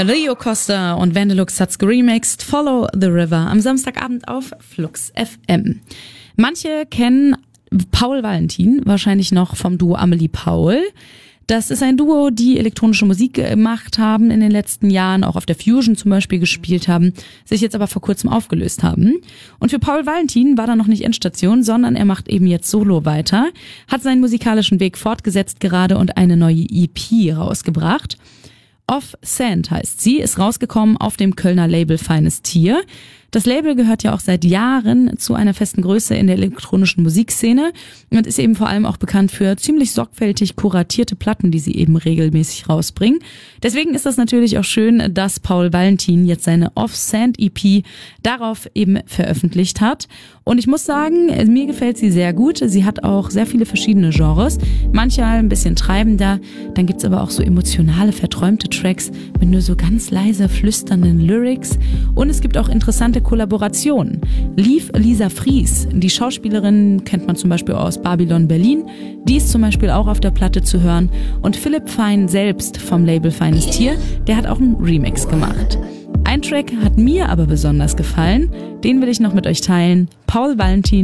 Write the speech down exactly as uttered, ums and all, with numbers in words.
Rio Costa und Vandelux hat's geremixed, Follow the River, am Samstagabend auf Flux F M. Manche kennen Paul Valentin wahrscheinlich noch vom Duo Amelie Paul. Das ist ein Duo, die elektronische Musik gemacht haben in den letzten Jahren, auch auf der Fusion zum Beispiel gespielt haben, sich jetzt aber vor kurzem aufgelöst haben. Und für Paul Valentin war da noch nicht Endstation, sondern er macht eben jetzt Solo weiter, hat seinen musikalischen Weg fortgesetzt gerade und eine neue E P rausgebracht. Off Sand heißt sie, ist rausgekommen auf dem Kölner Label Feines Tier. Das Label gehört ja auch seit Jahren zu einer festen Größe in der elektronischen Musikszene und ist eben vor allem auch bekannt für ziemlich sorgfältig kuratierte Platten, die sie eben regelmäßig rausbringen. Deswegen ist das natürlich auch schön, dass Paul Valentin jetzt seine Off Sand E P darauf eben veröffentlicht hat. Und ich muss sagen, mir gefällt sie sehr gut. Sie hat auch sehr viele verschiedene Genres, manchmal ein bisschen treibender. Dann gibt's aber auch so emotionale, verträumte Tracks mit nur so ganz leise flüsternden Lyrics. Und es gibt auch interessante Kollaborationen. Lief Lisa Fries, die Schauspielerin, kennt man zum Beispiel aus Babylon Berlin. Die ist zum Beispiel auch auf der Platte zu hören. Und Philipp Fein selbst vom Label Feines Tier, der hat auch einen Remix gemacht. Ein Track hat mir aber besonders gefallen. Den will ich noch mit euch teilen. Paul Valentin